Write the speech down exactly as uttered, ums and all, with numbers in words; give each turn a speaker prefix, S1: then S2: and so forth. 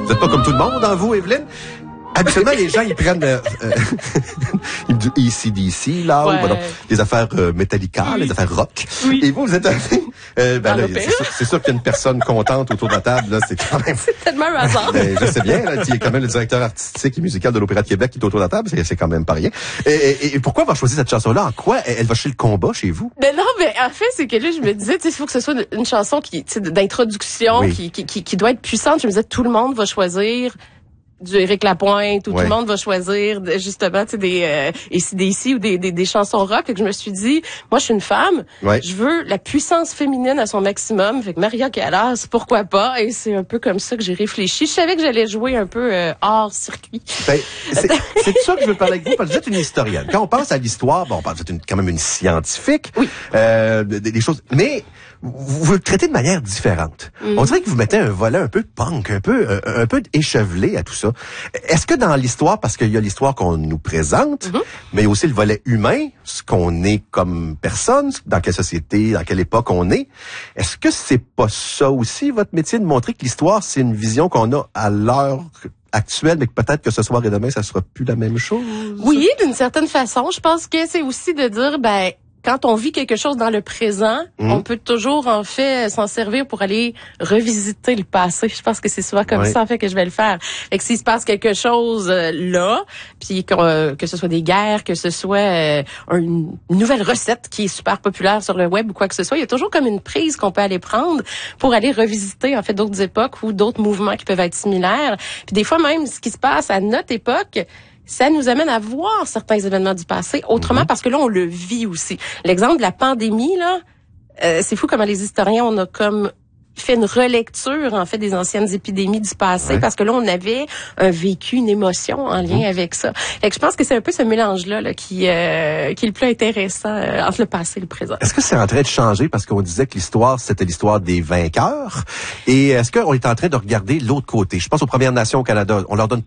S1: Vous n'êtes pas comme tout le monde, hein, vous, Evelyne? Habituellement, les gens, ils prennent euh, du A C D C, là,
S2: ouais.
S1: ou bon, des affaires euh, Metallica,
S2: oui.
S1: les affaires rock.
S2: Oui.
S1: Et vous, vous êtes allé... Euh, ben là, c'est sûr, c'est sûr qu'il y a une personne contente autour de la table, là, c'est quand même...
S2: C'est tellement un hasard.
S1: Ben, je sais bien, là, il y a quand même le directeur artistique et musical de l'Opéra de Québec qui est autour de la table, c'est, c'est quand même pas rien. Et, et, et pourquoi avoir choisi cette chanson-là? En quoi elle, elle va chez le combat chez vous?
S2: Ben non, mais en fait, c'est que là, je me disais, tu sais, il faut que ce soit une, une chanson qui, tu sais, d'introduction,
S1: oui.
S2: qui, qui, qui, qui doit être puissante. Je me disais, tout le monde va choisir du Éric Lapointe, ou
S1: ouais.
S2: tout le monde va choisir justement, tu sais, des euh, A C D C ou des, des, des chansons rock. Fait que je me suis dit, moi, je suis une femme,
S1: ouais.
S2: je veux la puissance féminine à son maximum. Fait que Maria Callas, pourquoi pas? Et c'est un peu comme ça que j'ai réfléchi. Je savais que j'allais jouer un peu euh, hors circuit.
S1: Ben, c'est, c'est de ça que je veux parler avec vous, parce que vous êtes une historienne. Quand on pense à l'histoire, bon, vous êtes une, quand même une scientifique,
S2: oui.
S1: euh, des, des choses, mais vous, vous le traitez de manière différente. Mm. On dirait que vous mettez un volet un peu punk, un peu, un, un peu échevelé à tout ça. Est-ce que dans l'histoire, parce qu'il y a l'histoire qu'on nous présente, mm-hmm. mais il y a aussi le volet humain, ce qu'on est comme personne, dans quelle société, dans quelle époque on est, est-ce que c'est pas ça aussi, votre métier, de montrer que l'histoire, c'est une vision qu'on a à l'heure actuelle, mais que peut-être que ce soir et demain, ça sera plus la même chose?
S2: Oui, d'une certaine façon. Je pense que c'est aussi de dire, ben, quand on vit quelque chose dans le présent, mmh. on peut toujours, en fait, s'en servir pour aller revisiter le passé. Je pense que c'est souvent comme oui. ça, en fait, que je vais le faire. Fait que s'il se passe quelque chose euh, là, puis que, euh, que ce soit des guerres, que ce soit euh, une nouvelle recette qui est super populaire sur le web ou quoi que ce soit, il y a toujours comme une prise qu'on peut aller prendre pour aller revisiter, en fait, d'autres époques ou d'autres mouvements qui peuvent être similaires. Puis des fois, même, ce qui se passe à notre époque, ça nous amène à voir certains événements du passé autrement mm-hmm. parce que là, on le vit aussi. L'exemple de la pandémie, là, euh, c'est fou comment les historiens, on a comme fait une relecture, en fait, des anciennes épidémies du passé, ouais. parce que là, on avait un vécu, une émotion en lien mmh. avec ça. Fait que je pense que c'est un peu ce mélange-là là, qui, euh, qui est le plus intéressant euh, entre le passé et le présent.
S1: Est-ce que c'est en train de changer parce qu'on disait que l'histoire, c'était l'histoire des vainqueurs? Et est-ce qu'on est en train de regarder l'autre côté? Je pense aux Premières Nations au Canada. On leur donne